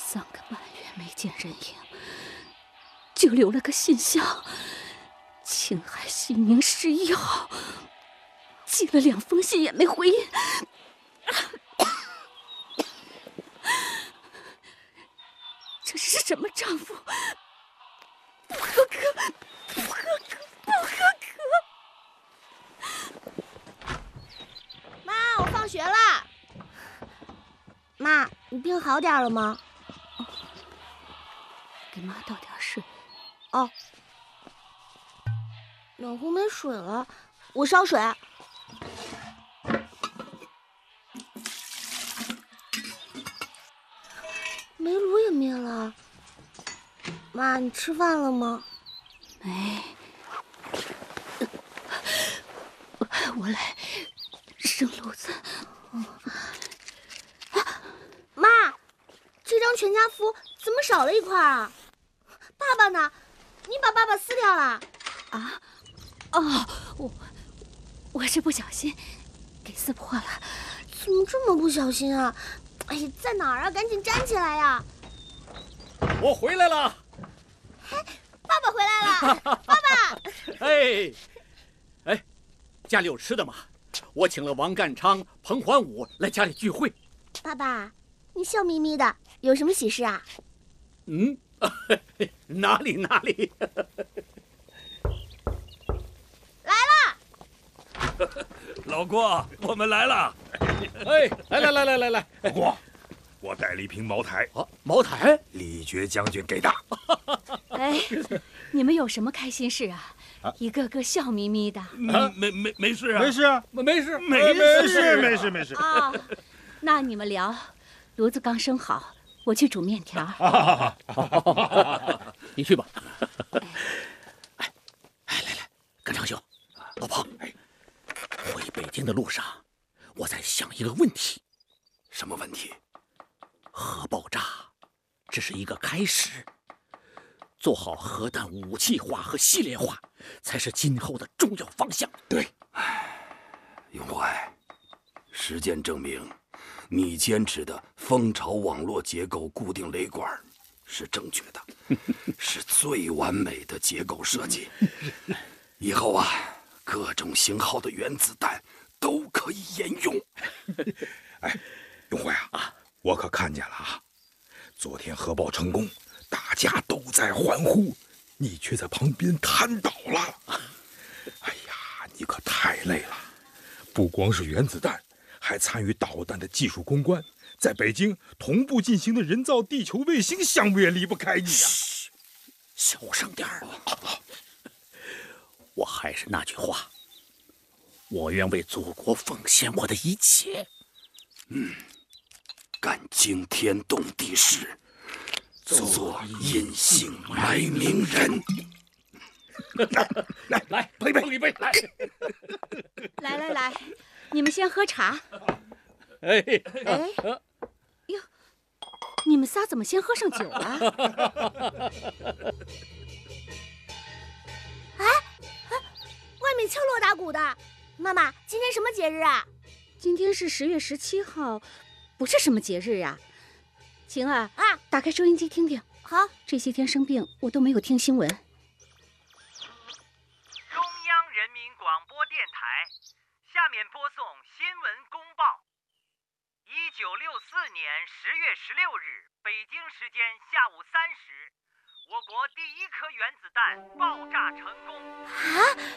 3个半月没见人影，就留了个信箱，青海新宁11号，寄了2封信也没回音。这是什么丈夫？不合格，不合格，不合格！ 妈，我放学了。妈，你病好点了吗？ 给妈倒点水。 哦。暖壶没水了，我烧水。煤炉也灭了。妈，你吃饭了吗？ 没。我来生炉子。 妈，这张全家福怎么少了一块啊？爸爸呢？你把爸爸撕掉了？ 啊？哦，我是不小心给撕破了。 怎么这么不小心啊？哎呀，在哪儿啊？赶紧站起来呀！ 我回来了。 爸爸回来了。爸爸。 哎，家里有吃的吗？我请了王干昌、彭桓武来家里聚会。 爸爸，你笑眯眯的，有什么喜事啊？ 哪里？ 来了。 老郭，我们来了。 来， 老郭，我带了一瓶茅台。 茅台？ 李傕将军给的。 哎，你们有什么开心事啊？一个个笑眯眯的。 没事啊， 没事啊，没事。 啊，那你们聊。炉子刚生好，我去煮面条。 你去吧。来，干昌兄，老彭，回北京的路上，我在想一个问题。 什么问题？ 核爆炸只是一个开始，做好核弹武器化和系列化，才是今后的重要方向。 对，永怀，实践证明，你坚持的蜂巢网络结构固定雷管是正确的，是最完美的结构设计。以后啊，各种型号的原子弹都可以沿用。 永怀啊，我可看见了啊！昨天核爆成功，大家都在欢呼，你却在旁边瘫倒了。哎呀，你可太累了！不光是原子弹，还参与导弹的技术攻关，在北京同步进行的人造地球卫星项目也离不开你啊！ 小声点儿。我还是那句话，我愿为祖国奉献我的一切。 干惊天动地事，做隐姓埋名人。 来，碰一杯，来。 来，你们先喝茶。哟，你们仨怎么先喝上酒了？ 外面敲锣打鼓的。妈妈，今天什么节日啊？ 今天是10月17号，不是什么节日啊。晴儿啊， 打开收音机听听。 好， 这些天生病，我都没有听新闻。 中央人民广播电台，下面播送新闻公报。1964年10月16日，北京时间下午3时，我国第1颗原子弹爆炸成功。